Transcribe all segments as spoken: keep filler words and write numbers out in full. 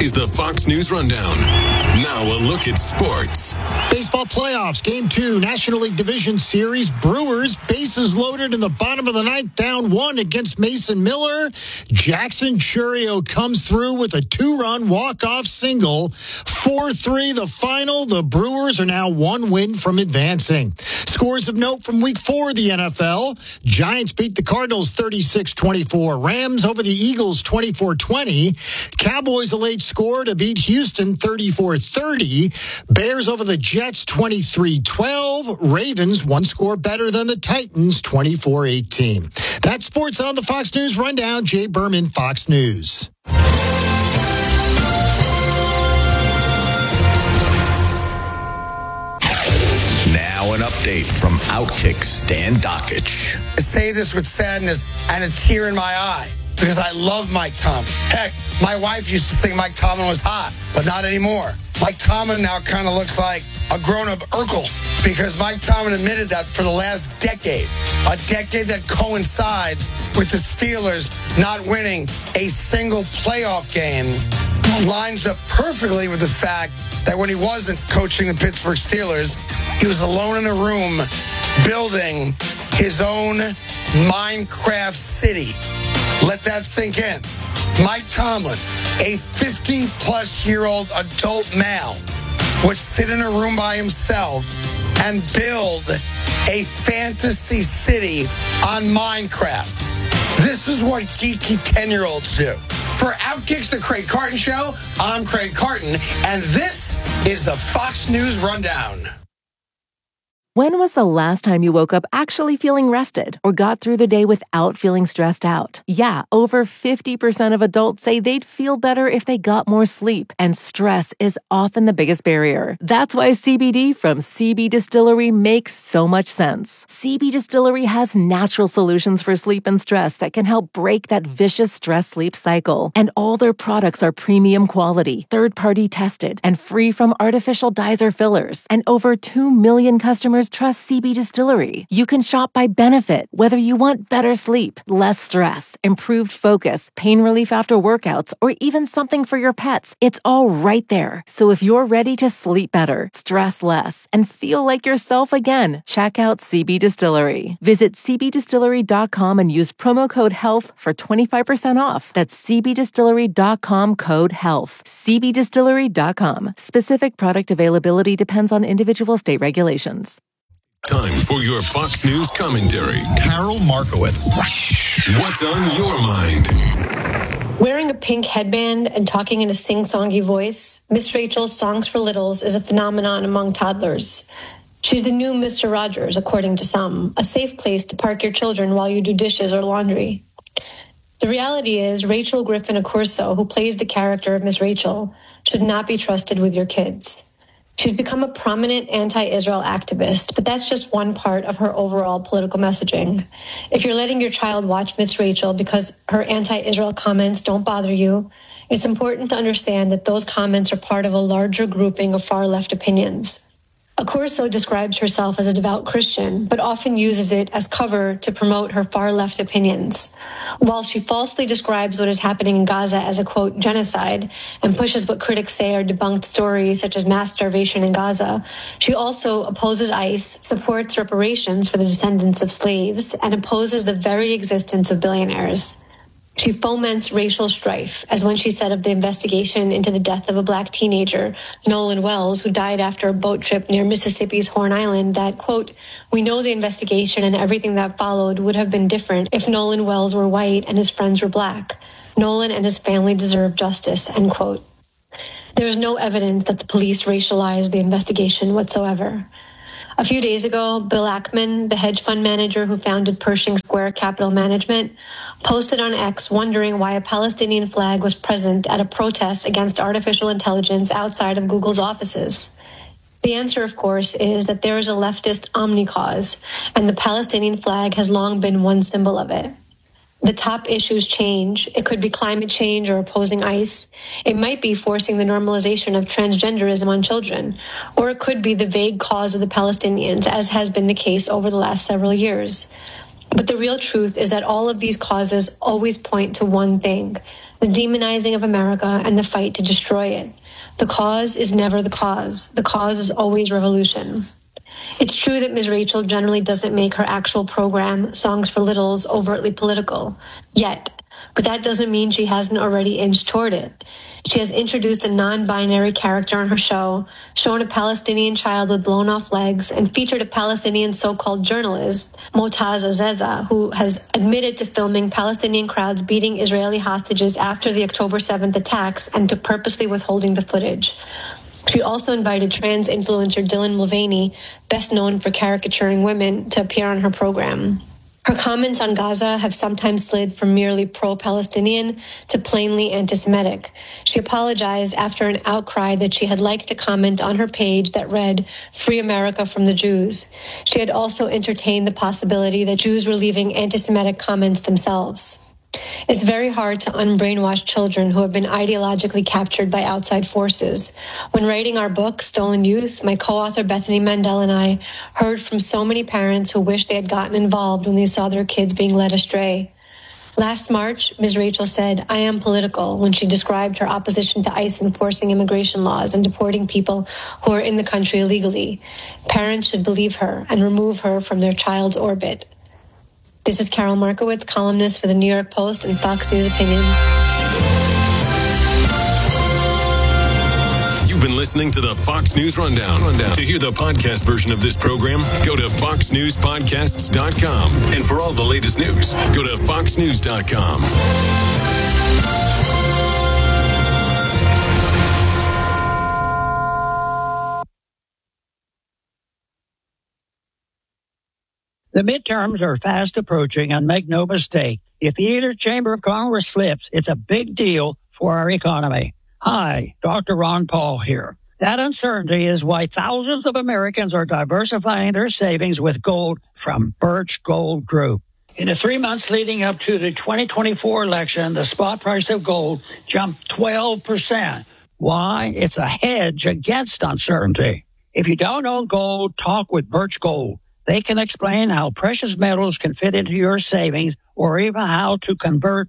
is the Fox News Rundown. Now a look at sports. Baseball playoffs, Game two, National League Division Series. Brewers, bases loaded in the bottom of the ninth, down one against Mason Miller. Jackson Chourio comes through with a two-run walk-off single. four three the final. The Brewers are now one win from advancing. Scores of note from Week four of the N F L. Giants beat the Cardinals thirty-six twenty-four. Rams over the Eagles twenty-four twenty. Cowboys a late score to beat Houston thirty-four thirty. Bears over the Jets twenty-three twelve. Ravens one score better than the Titans twenty-four eighteen. That's sports on the Fox News Rundown. Jay Berman, Fox News. Now an update from Outkick Stan Dockich. I say this with sadness and a tear in my eye because I love Mike Tomlin. Heck, my wife used to think Mike Tomlin was hot, but not anymore. Mike Tomlin now kind of looks like a grown-up Urkel because Mike Tomlin admitted that for the last decade, a decade that coincides with the Steelers not winning a single playoff game, lines up perfectly with the fact that when he wasn't coaching the Pittsburgh Steelers, he was alone in a room building his own Minecraft city. Let that sink in. Mike Tomlin, a fifty-plus-year-old adult male, would sit in a room by himself and build a fantasy city on Minecraft. This is what geeky ten-year-olds do. For Outkick's The Craig Carton Show, I'm Craig Carton, and this is the Fox News Rundown. When was the last time you woke up actually feeling rested or got through the day without feeling stressed out? Yeah, over fifty percent of adults say they'd feel better if they got more sleep, and stress is often the biggest barrier. That's why C B D from C B Distillery makes so much sense. C B Distillery has natural solutions for sleep and stress that can help break that vicious stress-sleep cycle. And all their products are premium quality, third-party tested, and free from artificial dyes or fillers. And over two million customers trust C B Distillery. You can shop by benefit, whether you want better sleep, less stress, improved focus, pain relief after workouts, or even something for your pets. It's all right there. So if you're ready to sleep better, stress less, and feel like yourself again, check out C B Distillery. Visit c b distillery dot com and use promo code HEALTH for twenty-five percent off. That's c b distillery dot com code HEALTH. c b distillery dot com. Specific product availability depends on individual state regulations. Time for your Fox News commentary. Carol Markowitz. What's on your mind? Wearing a pink headband and talking in a sing-songy voice, Miss Rachel's Songs for Littles is a phenomenon among toddlers. She's the new Mister Rogers, according to some, a safe place to park your children while you do dishes or laundry. The reality is, Rachel Griffin Accurso, who plays the character of Miss Rachel, should not be trusted with your kids. She's become a prominent anti-Israel activist, but that's just one part of her overall political messaging. If you're letting your child watch Miss Rachel because her anti-Israel comments don't bother you, it's important to understand that those comments are part of a larger grouping of far-left opinions. Accurso describes herself as a devout Christian, but often uses it as cover to promote her far-left opinions. While she falsely describes what is happening in Gaza as a, quote, genocide, and pushes what critics say are debunked stories such as mass starvation in Gaza, she also opposes ICE, supports reparations for the descendants of slaves, and opposes the very existence of billionaires. She foments racial strife, as when she said of the investigation into the death of a black teenager, Nolan Wells, who died after a boat trip near Mississippi's Horn Island, that, quote, we know the investigation and everything that followed would have been different if Nolan Wells were white and his friends were black. Nolan and his family deserve justice, end quote. There is no evidence that the police racialized the investigation whatsoever. A few days ago, Bill Ackman, the hedge fund manager who founded Pershing Square Capital Management, posted on X wondering why a Palestinian flag was present at a protest against artificial intelligence outside of Google's offices. The answer, of course, is that there is a leftist omni-cause, and the Palestinian flag has long been one symbol of it. The top issues change. It could be climate change or opposing ICE. It might be forcing the normalization of transgenderism on children. Or it could be the vague cause of the Palestinians, as has been the case over the last several years. But the real truth is that all of these causes always point to one thing. the demonizing of America, and the fight to destroy it. The cause is never the cause. The cause is always revolution. It's true that Miz Rachel generally doesn't make her actual program, Songs for Littles, overtly political, yet. But that doesn't mean she hasn't already inched toward it. She has introduced a non-binary character on her show, shown a Palestinian child with blown-off legs, and featured a Palestinian so-called journalist, Motaz Azeza, who has admitted to filming Palestinian crowds beating Israeli hostages after the October seventh attacks and to purposely withholding the footage. She also invited trans influencer Dylan Mulvaney, best known for caricaturing women, to appear on her program. Her comments on Gaza have sometimes slid from merely pro-Palestinian to plainly anti-Semitic. She apologized after an outcry that she had liked to comment on her page that read, "Free America from the Jews." She had also entertained the possibility that Jews were leaving anti-Semitic comments themselves. It's very hard to unbrainwash children who have been ideologically captured by outside forces. When writing our book, Stolen Youth, my co-author Bethany Mandel and I heard from so many parents who wish they had gotten involved when they saw their kids being led astray. Last March, Miz Rachel said, "I am political," when she described her opposition to ICE enforcing immigration laws and deporting people who are in the country illegally. Parents should believe her and remove her from their child's orbit. This is Carol Markowitz, columnist for the New York Post and Fox News Opinion. You've been listening to the Fox News Rundown. Rundown. To hear the podcast version of this program, go to fox news podcasts dot com. And for all the latest news, go to fox news dot com. The midterms are fast approaching, and make no mistake, if either chamber of Congress flips, it's a big deal for our economy. Hi, Doctor Ron Paul here. That uncertainty is why thousands of Americans are diversifying their savings with gold from Birch Gold Group. In the three months leading up to the twenty twenty-four election, the spot price of gold jumped twelve percent. Why? It's a hedge against uncertainty. If you don't own gold, talk with Birch Gold. They can explain how precious metals can fit into your savings or even how to convert.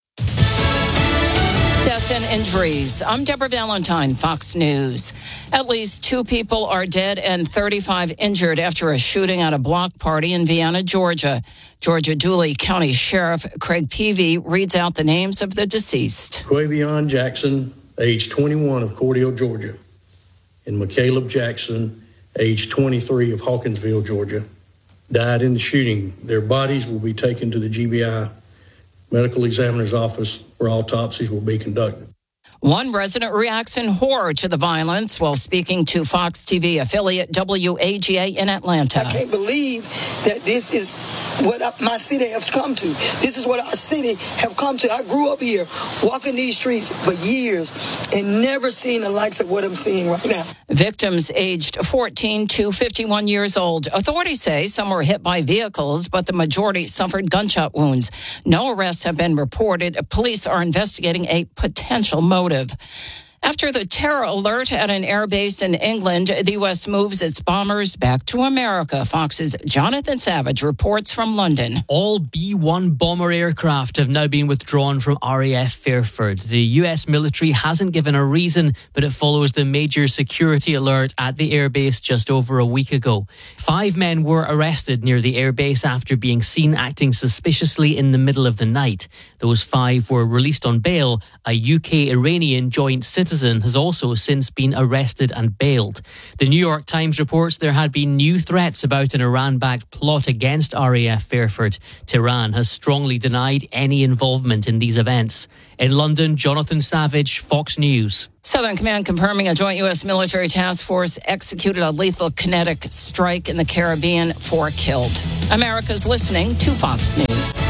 Death and injuries. I'm Deborah Valentine, Fox News. At least two people are dead and thirty-five injured after a shooting at a block party in Vienna, Georgia. Georgia Dooley County Sheriff Craig Peavy reads out the names of the deceased. Quavion Jackson, age twenty-one, of Cordele, Georgia, and McCaleb Jackson, age twenty-three, of Hawkinsville, Georgia, died in the shooting. Their bodies will be taken to the G B I medical examiner's office where autopsies will be conducted. One resident reacts in horror to the violence while speaking to Fox T V affiliate W A G A in Atlanta. I can't believe that this is what my city has come to. This is what our city have come to. I grew up here, walking these streets for years, and never seen the likes of what I'm seeing right now. Victims aged fourteen to fifty-one years old. Authorities say some were hit by vehicles, but the majority suffered gunshot wounds. No arrests have been reported. Police are investigating a potential motive. After the terror alert at an airbase in England, the U S moves its bombers back to America. Fox's Jonathan Savage reports from London. All B one bomber aircraft have now been withdrawn from R A F Fairford. The U S military hasn't given a reason, but it follows the major security alert at the airbase just over a week ago. Five men were arrested near the airbase after being seen acting suspiciously in the middle of the night. Those five were released on bail. A U K-Iranian joint citizen has also since been arrested and bailed. The New York Times reports there had been new threats about an Iran-backed plot against R A F Fairford. Tehran has strongly denied any involvement in these events. In London, Jonathan Savage, Fox News. Southern Command confirming a joint U S military task force executed a lethal kinetic strike in the Caribbean, four killed. America's listening to Fox News.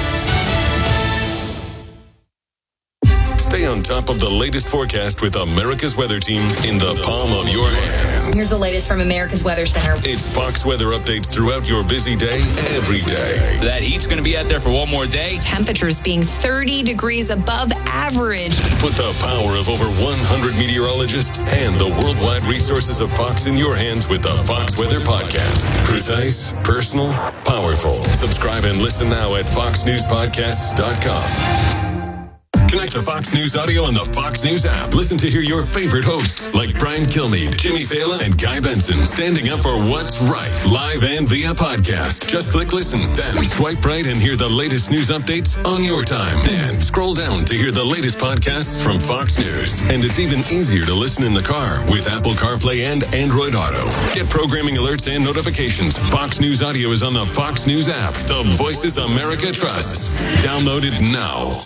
Stay on top of the latest forecast with America's Weather Team in the palm of your hand. Here's the latest from America's Weather Center. It's Fox weather updates throughout your busy day, every day. That heat's going to be out there for one more day. Temperatures being thirty degrees above average. Put the power of over one hundred meteorologists and the worldwide resources of Fox in your hands with the Fox Weather Podcast. Precise, personal, powerful. Subscribe and listen now at fox news podcasts dot com. Connect to Fox News Audio on the Fox News app. Listen to hear your favorite hosts like Brian Kilmeade, Jimmy Fallon, and Guy Benson standing up for what's right, live and via podcast. Just click listen, then swipe right and hear the latest news updates on your time. And scroll down to hear the latest podcasts from Fox News. And it's even easier to listen in the car with Apple CarPlay and Android Auto. Get programming alerts and notifications. Fox News Audio is on the Fox News app. The voices America trusts. Download it now.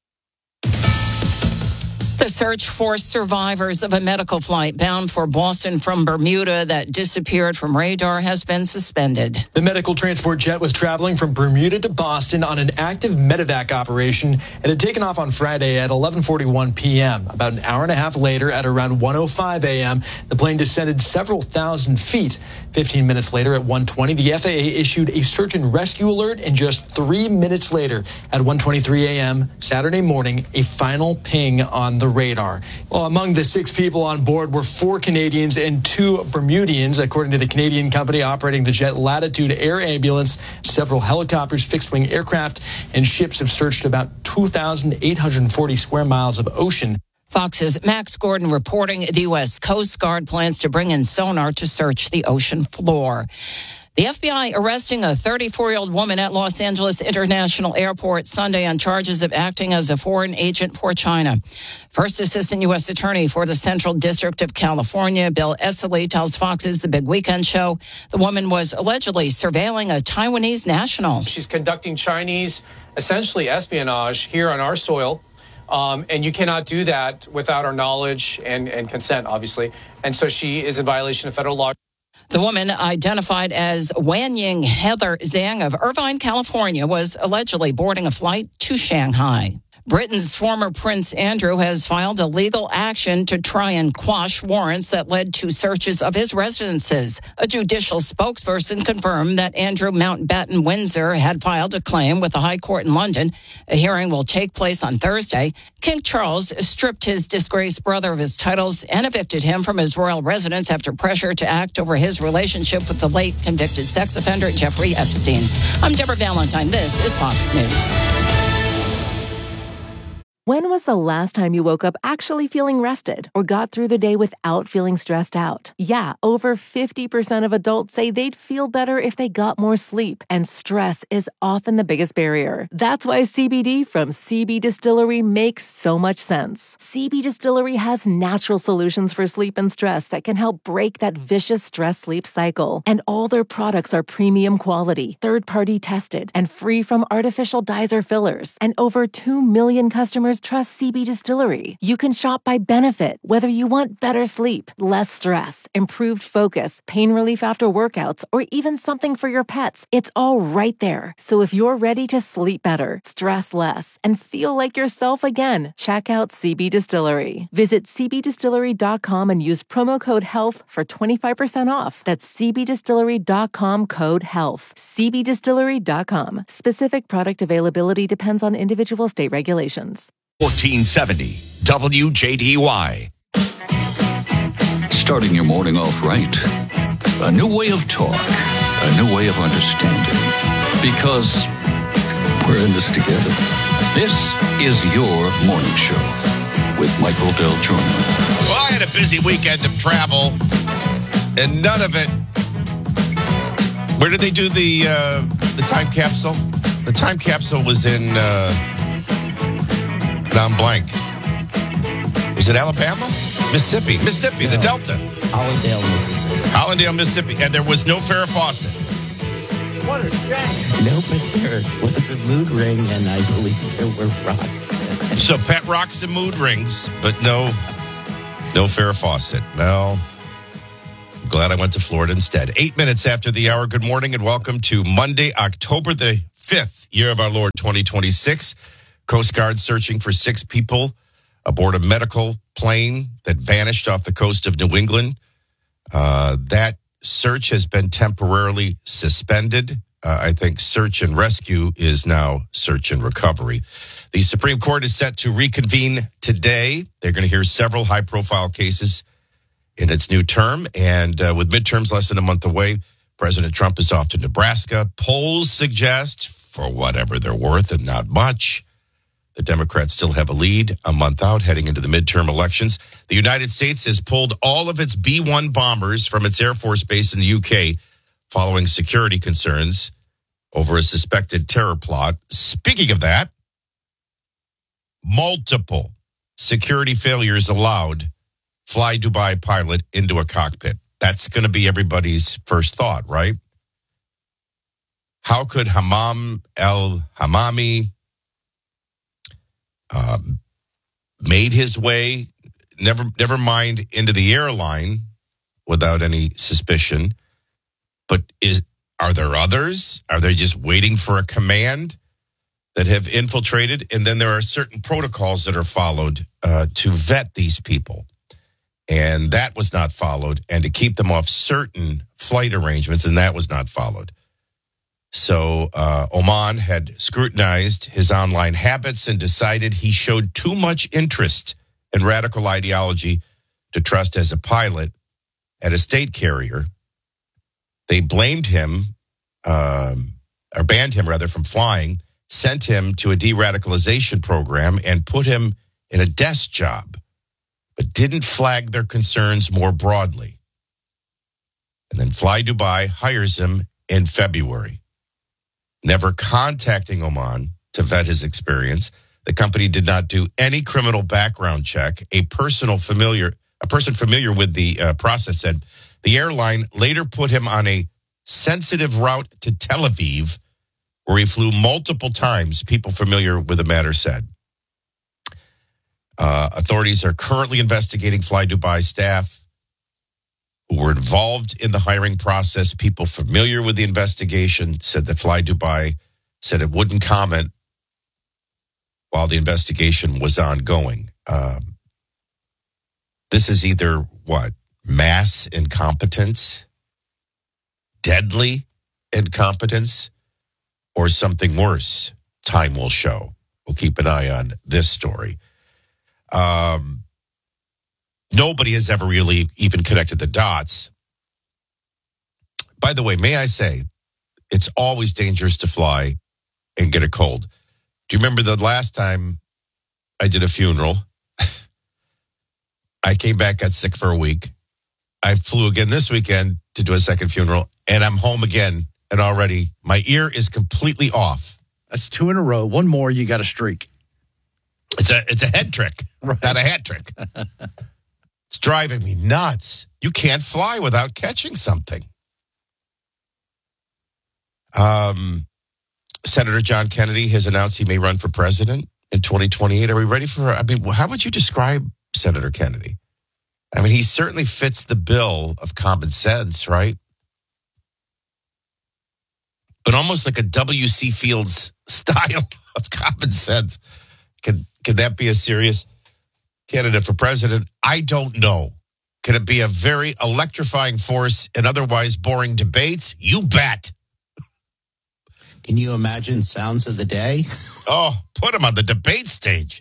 The search for survivors of a medical flight bound for Boston from Bermuda that disappeared from radar has been suspended. The medical transport jet was traveling from Bermuda to Boston on an active medevac operation and had taken off on Friday at eleven forty-one p.m. About an hour and a half later, at around one oh five a.m., the plane descended several thousand feet. fifteen minutes later, at one twenty, the F A A issued a search and rescue alert, and just three minutes later, at one twenty-three a.m. Saturday morning, a final ping on the radar. Well, among the six people on board were four Canadians and two Bermudians, according to the Canadian company operating the jet, Latitude Air Ambulance. Several helicopters, fixed-wing aircraft, and ships have searched about two thousand eight hundred forty square miles of ocean. Fox's Max Gordon reporting the U S Coast Guard plans to bring in sonar to search the ocean floor. The F B I arresting a thirty-four-year-old woman at Los Angeles International Airport Sunday on charges of acting as a foreign agent for China. First Assistant U S Attorney for the Central District of California, Bill Esseley, tells Fox's The Big Weekend Show the woman was allegedly surveilling a Taiwanese national. She's conducting Chinese, essentially espionage here on our soil. Um, and you cannot do that without our knowledge and, and consent, obviously. And so she is in violation of federal law. The woman, identified as Wanying Heather Zhang of Irvine, California, was allegedly boarding a flight to Shanghai. Britain's former Prince Andrew has filed a legal action to try and quash warrants that led to searches of his residences. A judicial spokesperson confirmed that Andrew Mountbatten Windsor had filed a claim with the High Court in London. A hearing will take place on Thursday. King Charles stripped his disgraced brother of his titles and evicted him from his royal residence after pressure to act over his relationship with the late convicted sex offender Jeffrey Epstein. I'm Deborah Valentine. This is Fox News. When was the last time you woke up actually feeling rested or got through the day without feeling stressed out? Yeah, over fifty percent of adults say they'd feel better if they got more sleep, and stress is often the biggest barrier. That's why C B D from C B Distillery makes so much sense. C B Distillery has natural solutions for sleep and stress that can help break that vicious stress-sleep cycle. And all their products are premium quality, third-party tested, and free from artificial dyes or fillers. And over two million customers trust C B Distillery. You can shop by benefit, whether you want better sleep, less stress, improved focus, pain relief after workouts, or even something for your pets. It's all right there. So if you're ready to sleep better, stress less, and feel like yourself again, check out C B Distillery. Visit c b distillery dot com and use promo code HEALTH for twenty-five percent off. That's c b distillery dot com code HEALTH. c b distillery dot com. Specific product availability depends on individual state regulations. fourteen seventy W J D Y. Starting your morning off right. A new way of talk. A new way of understanding. Because we're in this together. This is your morning show with Michael Del Giorno. Well, I had a busy weekend of travel, and none of it. Where did they do the uh, the time capsule? The time capsule was in. Uh, I'm blank. Was it Alabama? Mississippi. Mississippi, no. The Delta. Hollandale, Mississippi. Hollandale, Mississippi. And there was no Farrah Fawcett. What a shame. No, but there was a mood ring, and I believe there were rocks. So pet rocks and mood rings, but no, no Farrah Fawcett. Well, I'm glad I went to Florida instead. Eight minutes after the hour. Good morning and welcome to Monday, October the fifth, year of our Lord twenty twenty-six. Coast Guard searching for six people aboard a medical plane that vanished off the coast of New England. Uh, that search has been temporarily suspended. Uh, I think search and rescue is now search and recovery. The Supreme Court is set to reconvene today. They're going to hear several high-profile cases in its new term. And uh, with midterms less than a month away, President Trump is off to Nebraska. Polls suggest, for whatever they're worth and not much, The Democrats still have a lead a month out heading into the midterm elections. The United States has pulled all of its B one bombers from its Air Force base in the U K following security concerns over a suspected terror plot. Speaking of that, multiple security failures allowed Fly Dubai pilot into a cockpit. That's going to be everybody's first thought, right? How could Hammam al-Hamami um, made his way, never never mind into the airline without any suspicion, but is are there others? Are they just waiting for a command that have infiltrated? And then there are certain protocols that are followed uh, to vet these people. And that was not followed, and to keep them off certain flight arrangements, and that was not followed. So uh, Oman had scrutinized his online habits and decided he showed too much interest in radical ideology to trust as a pilot at a state carrier. They blamed him, um, or banned him rather, from flying, sent him to a de-radicalization program, and put him in a desk job, but didn't flag their concerns more broadly. And then Fly Dubai hires him in February. Never contacting Oman to vet his experience, the company did not do any criminal background check. A personal familiar, a person familiar with the uh, process said the airline later put him on a sensitive route to Tel Aviv, where he flew multiple times, people familiar with the matter said. Uh, authorities are currently investigating Fly Dubai staff who were involved in the hiring process. People familiar with the investigation said that Fly Dubai said it wouldn't comment while the investigation was ongoing. Um, this is either, what, mass incompetence, deadly incompetence, or something worse. Time will show. We'll keep an eye on this story. Um, nobody has ever really even connected the dots. By the way, may I say, it's always dangerous to fly and get a cold. Do you remember the last time I did a funeral? I came back, got sick for a week. I flew again this weekend to do a second funeral, and I'm home again, and already my ear is completely off. That's two in a row. One more, you got a streak. It's a it's a head trick, right. Not a hat trick. It's driving me nuts. You can't fly without catching something. Um, Senator John Kennedy has announced he may run for president in twenty twenty-eight. Are we ready for, I mean, how would you describe Senator Kennedy? I mean, he certainly fits the bill of common sense, right? But almost like a W C Fields style of common sense. Could, could that be a serious candidate for president? I don't know. Could it be a very electrifying force in otherwise boring debates? You bet. Can you imagine sounds of the day? Oh, put him on the debate stage.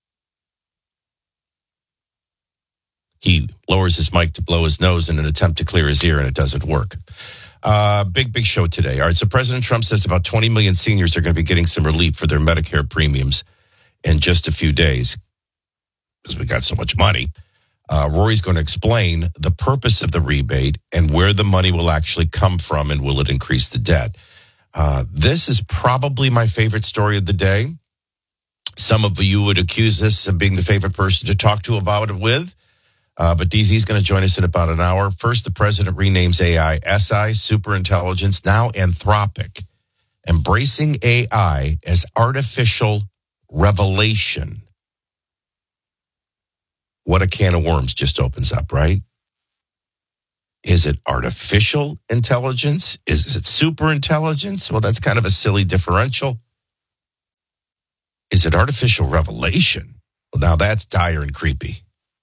He lowers his mic to blow his nose in an attempt to clear his ear, and it doesn't work. Uh, big, big show today. All right, so President Trump says about twenty million seniors are going to be getting some relief for their Medicare premiums in just a few days because we got so much money. Uh, Rory's going to explain the purpose of the rebate and where the money will actually come from, and will it increase the debt? Uh, this is probably my favorite story of the day. Some of you would accuse this of being the favorite person to talk to about it with. Uh, but D Z's going to join us in about an hour. First, the president renames A I S I, superintelligence, now Anthropic, embracing A I as artificial revelation. What a can of worms just opens up, right? Is it artificial intelligence? Is it superintelligence? Well, that's kind of a silly differential. Is it artificial revelation? Well, now that's dire and creepy.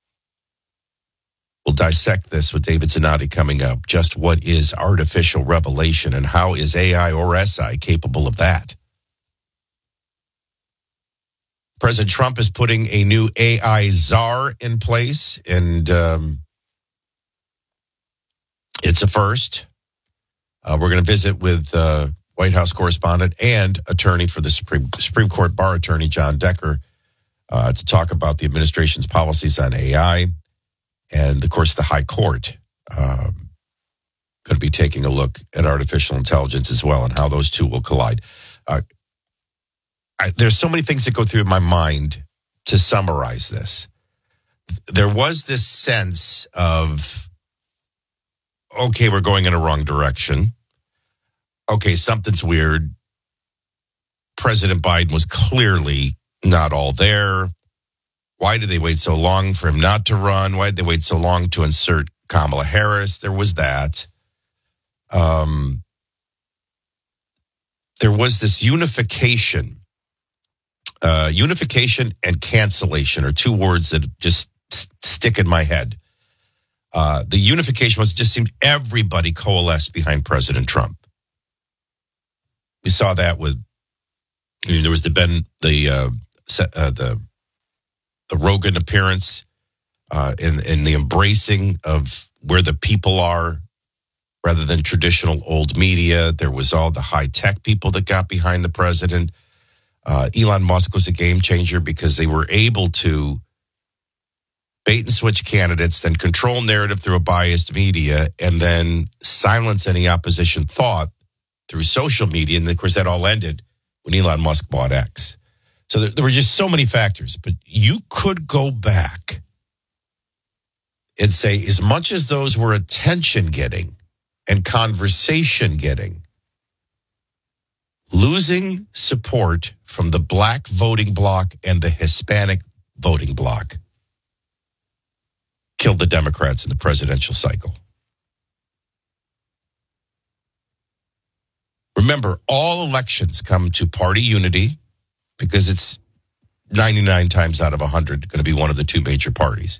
We'll dissect this with David Zanotti coming up. Just what is artificial revelation, and how is A I or S I capable of that? President Trump is putting a new A I czar in place, and um, it's a first. Uh, we're going to visit with uh, White House correspondent and attorney for the Supreme, Supreme Court bar attorney, John Decker, uh, to talk about the administration's policies on A I. And, of course, the High Court um, going to be taking a look at artificial intelligence as well and how those two will collide. Uh, I, there's so many things that go through my mind to summarize this. There was this sense of, okay, we're going in a wrong direction. Okay, something's weird. President Biden was clearly not all there. Why did they wait so long for him not to run? Why did they wait so long to insert Kamala Harris? There was that. Um, there was this unification. Uh, unification and cancellation are two words that just st- stick in my head. Uh, the unification was just seemed everybody coalesced behind President Trump. We saw that with, you know, there was the Ben, the uh, uh, the the Rogan appearance, uh, in in the embracing of where the people are, rather than traditional old media. There was all the high tech people that got behind the president. Uh, Elon Musk was a game changer because they were able to bait and switch candidates, then control narrative through a biased media, and then silence any opposition thought through social media. And of course, that all ended when Elon Musk bought X. So there, there were just so many factors. But you could go back and say, as much as those were attention getting and conversation getting, losing support from the black voting bloc and the Hispanic voting bloc killed the Democrats in the presidential cycle. Remember, all elections come to party unity because it's ninety-nine times out of one hundred going to be one of the two major parties.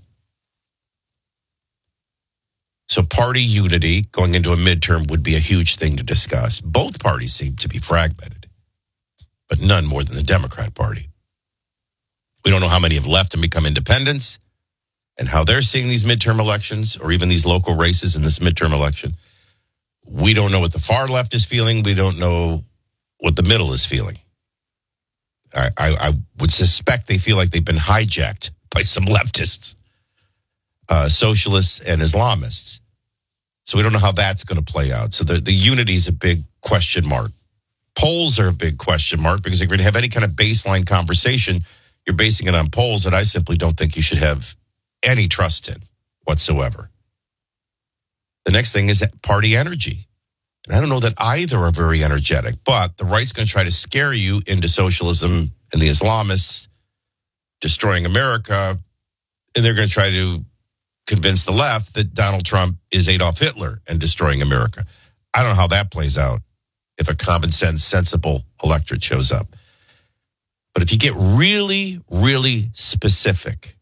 So party unity going into a midterm would be a huge thing to discuss. Both parties seem to be fragmented, but none more than the Democrat Party. We don't know how many have left and become independents and how they're seeing these midterm elections or even these local races in this midterm election. We don't know what the far left is feeling. We don't know what the middle is feeling. I, I, I would suspect they feel like they've been hijacked by some leftists, uh, socialists, and Islamists. So we don't know how that's going to play out. So the, the unity is a big question mark. Polls are a big question mark because if you're going to have any kind of baseline conversation, you're basing it on polls that I simply don't think you should have any trust in whatsoever. The next thing is party energy. And I don't know that either are very energetic, but the right's going to try to scare you into socialism and the Islamists destroying America, and they're going to try to convince the left that Donald Trump is Adolf Hitler and destroying America. I don't know how that plays out if a common sense, sensible electorate shows up. But if you get really, really specific,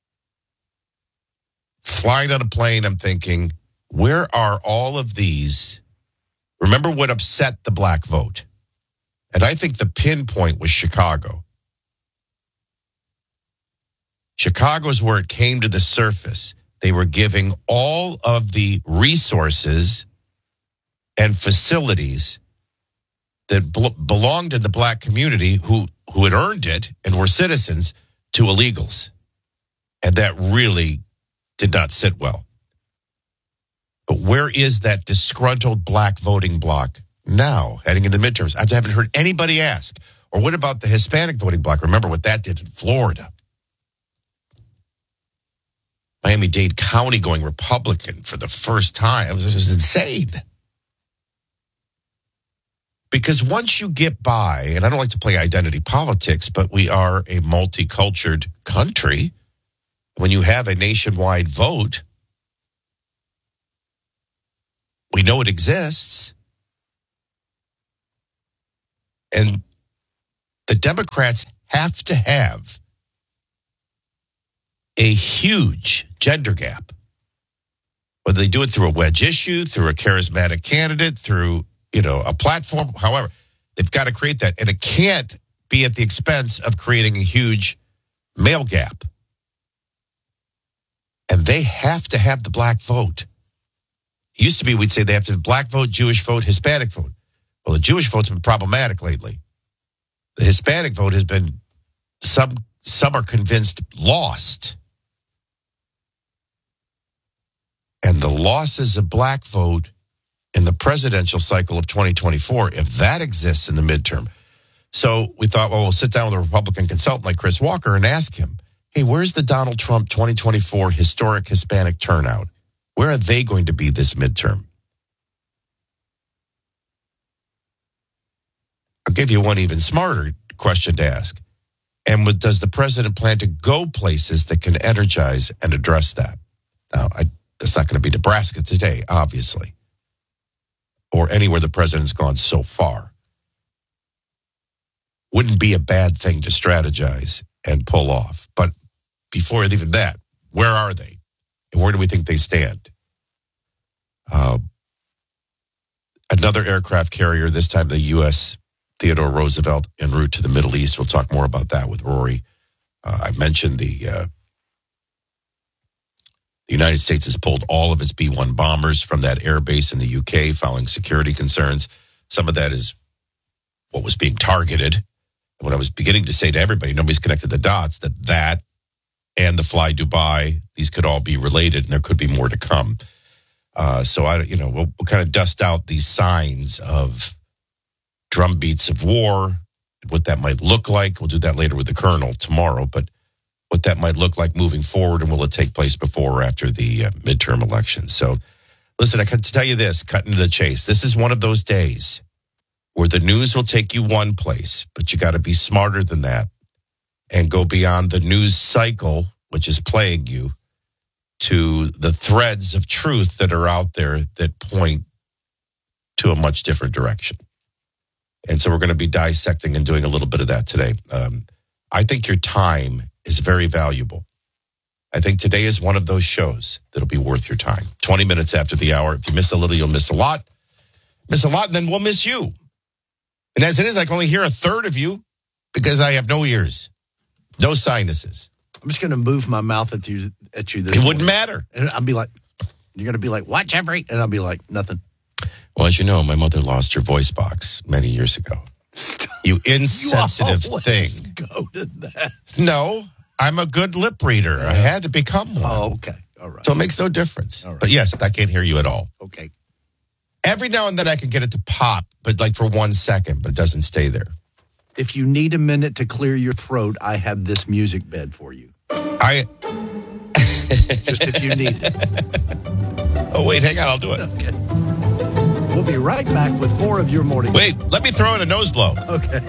flying on a plane, I'm thinking, where are all of these? Remember what upset the black vote? And I think the pinpoint was Chicago. Chicago's where it came to the surface. They were giving all of the resources and facilities that bl- belonged in the black community who, who had earned it and were citizens to illegals. And that really did not sit well. But where is that disgruntled black voting bloc now heading into the midterms? I haven't heard anybody ask. Or what about the Hispanic voting bloc? Remember what that did in Florida. Miami-Dade County going Republican for the first time. It was, it was insane. Because once you get by, and I don't like to play identity politics, but we are a multicultural country. When you have a nationwide vote, we know it exists. And the Democrats have to have a huge gender gap. Whether they do it through a wedge issue, through a charismatic candidate, through, you know, a platform, however, they've got to create that. And it can't be at the expense of creating a huge male gap. And they have to have the black vote. It used to be we'd say they have to have black vote, Jewish vote, Hispanic vote. Well, the Jewish vote's been problematic lately. The Hispanic vote has been, some, some are convinced, lost. And the losses of black vote in the presidential cycle of twenty twenty-four, if that exists in the midterm. So we thought, well, we'll sit down with a Republican consultant like Chris Walker and ask him, hey, where's the Donald Trump twenty twenty-four historic Hispanic turnout? Where are they going to be this midterm? I'll give you one even smarter question to ask. And what, does the president plan to go places that can energize and address that? Now, I, that's not going to be Nebraska today, obviously, or anywhere the president's gone so far. Wouldn't be a bad thing to strategize and pull off. But before even that, where are they? And where do we think they stand? Uh, another aircraft carrier, this time the U S Theodore Roosevelt, en route to the Middle East. We'll talk more about that with Rory. Uh, I mentioned the, uh, the United States has pulled all of its B one bombers from that air base in the U K following security concerns. Some of that is what was being targeted. And what I was beginning to say to everybody, nobody's connected the dots, that that and the Fly Dubai, these could all be related, and there could be more to come. Uh, so, I, you know, we'll, we'll kind of dust out these signs of drumbeats of war, what that might look like. We'll do that later with the Colonel tomorrow, but what that might look like moving forward, and will it take place before or after the uh, midterm elections. So, listen, I can tell you this, cutting to the chase. This is one of those days where the news will take you one place, but you got to be smarter than that and go beyond the news cycle, which is plaguing you, to the threads of truth that are out there that point to a much different direction. And so we're going to be dissecting and doing a little bit of that today. Um, I think your time is very valuable. I think today is one of those shows that'll be worth your time. twenty minutes after the hour. If you miss a little, you'll miss a lot. Miss a lot, and then we'll miss you. And as it is, I can only hear a third of you because I have no ears, no sinuses. I'm just going to move my mouth at you. At you this it wouldn't morning. matter. And I'll be like, you're going to be like, what, Jeffrey? And I'll be like, nothing. Well, as you know, my mother lost her voice box many years ago. Stop. You insensitive you thing. Go to that. No, I'm a good lip reader. I had to become one. Oh, okay. All right. So it makes no difference. All right. But yes, I can't hear you at all. Okay. Every now and then I can get it to pop, but like for one second, but it doesn't stay there. If you need a minute to clear your throat, I have this music bed for you. I... Just if you need it. Oh, wait, hang on. I'll do it. Okay. We'll be right back with more of your morning. Wait, let me throw in a nose blow. Okay.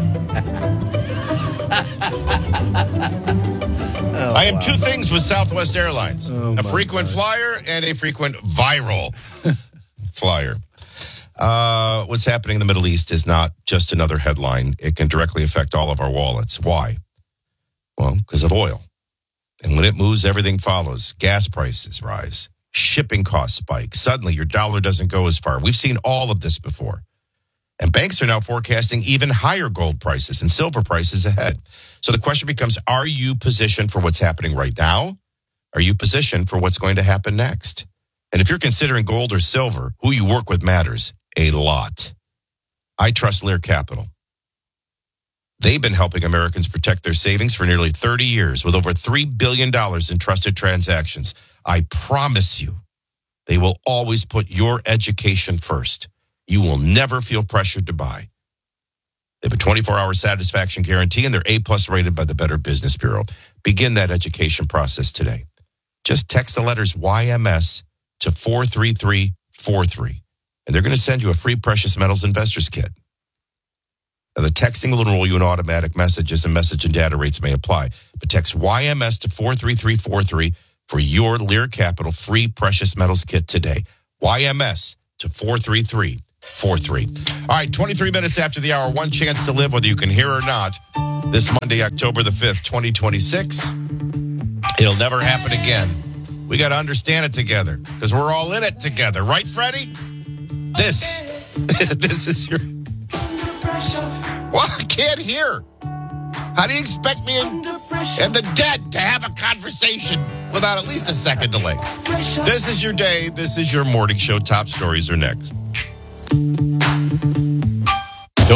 oh, I am wow. two things with Southwest Airlines. Oh, a frequent God. flyer and a frequent viral flyer. Uh, what's happening in the Middle East is not just another headline. It can directly affect all of our wallets. Why? Well, because of oil. And when it moves, everything follows. Gas prices rise. Shipping costs spike. Suddenly, your dollar doesn't go as far. We've seen all of this before. And banks are now forecasting even higher gold prices and silver prices ahead. So the question becomes, are you positioned for what's happening right now? Are you positioned for what's going to happen next? And if you're considering gold or silver, who you work with matters a lot. I trust Lear Capital. They've been helping Americans protect their savings for nearly thirty years with over three billion dollars in trusted transactions. I promise you, they will always put your education first. You will never feel pressured to buy. They have a twenty-four hour satisfaction guarantee, and they're A-plus rated by the Better Business Bureau. Begin that education process today. Just text the letters Y M S to four three three four three, and they're going to send you a free Precious Metals Investors Kit. Now, the texting will enroll you in automatic messages, and message and data rates may apply. But text Y M S to four three three four three for your Lear Capital free Precious Metals Kit today. Y M S to four three three four three. All right, twenty-three minutes after the hour, one chance to live, whether you can hear or not. This Monday, October the fifth, twenty twenty-six. It'll never happen again. We got to understand it together because we're all in it together. Right, Freddie? This, this is your... Well, I can't hear. How do you expect me and, and the dead to have a conversation without at least a second delay? This is your day. This is your morning show. Top stories are next.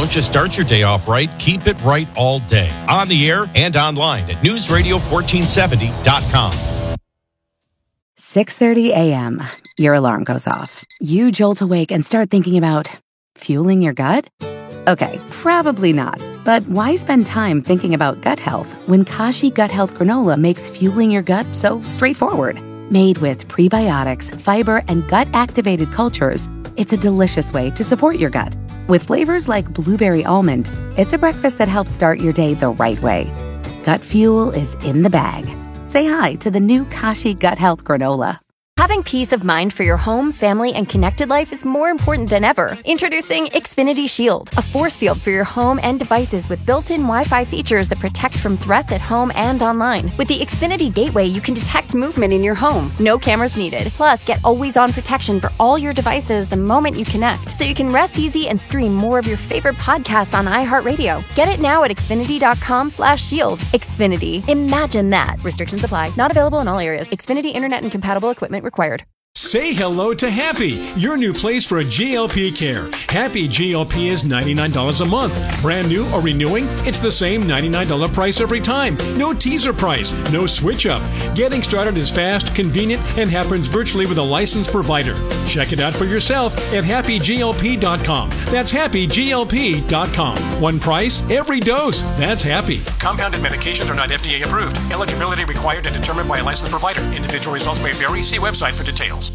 Don't just start your day off right, keep it right all day. On the air and online at news radio fourteen seventy dot com. six thirty a.m. Your alarm goes off. You jolt awake and start thinking about fueling your gut? Okay, probably not. But why spend time thinking about gut health when Kashi Gut Health Granola makes fueling your gut so straightforward? Made with prebiotics, fiber, and gut-activated cultures, it's a delicious way to support your gut. With flavors like blueberry almond, it's a breakfast that helps start your day the right way. Gut fuel is in the bag. Say hi to the new Kashi Gut Health Granola. Having peace of mind for your home, family, and connected life is more important than ever. Introducing Xfinity Shield, a force field for your home and devices with built-in Wi-Fi features that protect from threats at home and online. With the Xfinity Gateway, you can detect movement in your home. No cameras needed. Plus, get always-on protection for all your devices the moment you connect, so you can rest easy and stream more of your favorite podcasts on iHeartRadio. Get it now at xfinity.com slash shield. Xfinity. Imagine that. Restrictions apply. Not available in all areas. Xfinity Internet and compatible equipment required. Say hello to Happy, your new place for G L P care. Happy G L P is ninety-nine dollars a month. Brand new or renewing, it's the same ninety-nine dollars price every time. No teaser price, no switch up. Getting started is fast, convenient, and happens virtually with a licensed provider. Check it out for yourself at happy G L P dot com. That's happy G L P dot com. One price, every dose. That's Happy. Compounded medications are not F D A approved. Eligibility required and determined by a licensed provider. Individual results may vary. See website for details.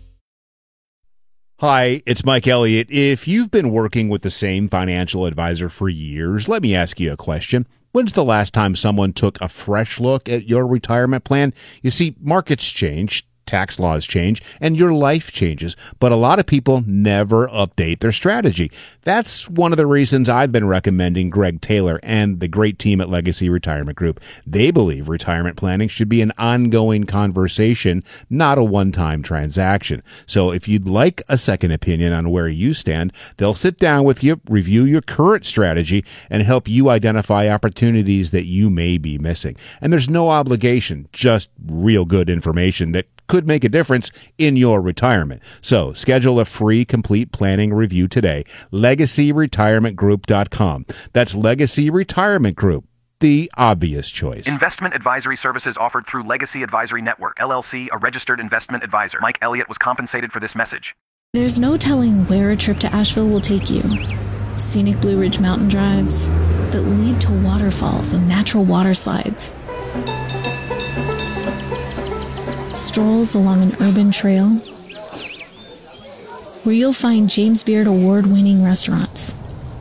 Hi, it's Mike Elliott. If you've been working with the same financial advisor for years, let me ask you a question. When's the last time someone took a fresh look at your retirement plan? You see, markets change, tax laws change, and your life changes, but a lot of people never update their strategy. That's one of the reasons I've been recommending Greg Taylor and the great team at Legacy Retirement Group. They believe retirement planning should be an ongoing conversation, not a one-time transaction. So if you'd like a second opinion on where you stand, they'll sit down with you, review your current strategy, and help you identify opportunities that you may be missing. And there's no obligation, just real good information that could make a difference in your retirement. So schedule a free complete planning review today. legacy retirement group dot com. That's Legacy Retirement Group, the obvious choice. Investment advisory services offered through Legacy Advisory Network, L L C, a registered investment advisor. Mike Elliott was compensated for this message. There's no telling where a trip to Asheville will take you. Scenic Blue Ridge mountain drives that lead to waterfalls and natural water slides. Strolls along an urban trail where you'll find James Beard award-winning restaurants.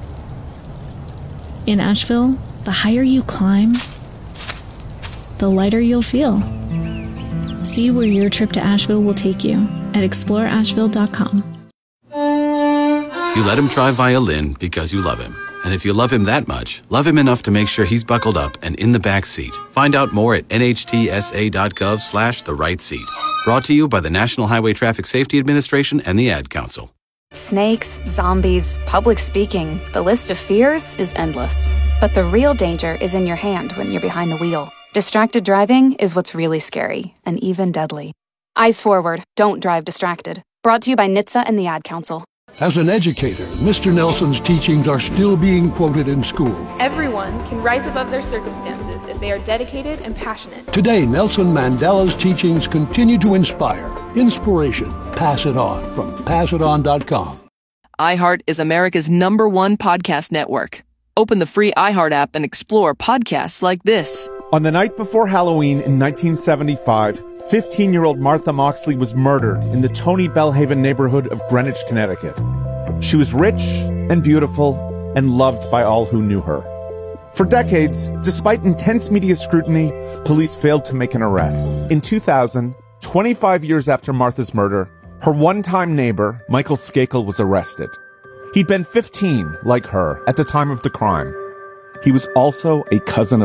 In Asheville, the higher you climb, the lighter you'll feel. See where your trip to Asheville will take you at explore asheville dot com. You let him try violin because you love him. And if you love him that much, love him enough to make sure he's buckled up and in the back seat. Find out more at N H T S A dot gov slash the right seat. Brought to you by the National Highway Traffic Safety Administration and the Ad Council. Snakes, zombies, public speaking. The list of fears is endless. But the real danger is in your hand when you're behind the wheel. Distracted driving is what's really scary and even deadly. Eyes forward. Don't drive distracted. Brought to you by N H T S A and the Ad Council. As an educator, Mister Nelson's teachings are still being quoted in school. Everyone can rise above their circumstances if they are dedicated and passionate. Today, Nelson Mandela's teachings continue to inspire. Inspiration. Pass it on from pass it on dot com. iHeart is America's number one podcast network. Open the free iHeart app and explore podcasts like this. On the night before Halloween in nineteen seventy-five, fifteen-year-old Martha Moxley was murdered in the Tony Bellhaven neighborhood of Greenwich, Connecticut. She was rich and beautiful and loved by all who knew her. For decades, despite intense media scrutiny, police failed to make an arrest. In two thousand, twenty-five years after Martha's murder, her one-time neighbor, Michael Skakel, was arrested. He'd been fifteen, like her, at the time of the crime. He was also a cousin of